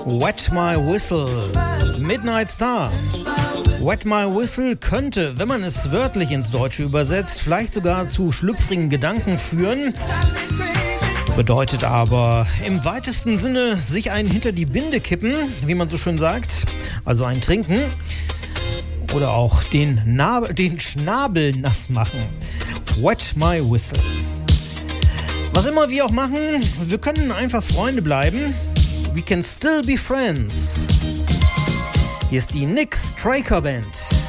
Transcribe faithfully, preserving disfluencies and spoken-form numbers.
Wet My Whistle, Midnight Star. Wet My Whistle könnte, wenn man es wörtlich ins Deutsche übersetzt, vielleicht sogar zu schlüpfrigen Gedanken führen. Bedeutet aber im weitesten Sinne sich einen hinter die Binde kippen, wie man so schön sagt, also ein Trinken. Oder auch den, Nab- den Schnabel nass machen. Wet My Whistle. Was immer wir auch machen, wir können einfach Freunde bleiben. We can still be friends. Hier ist die Nick Straker Band.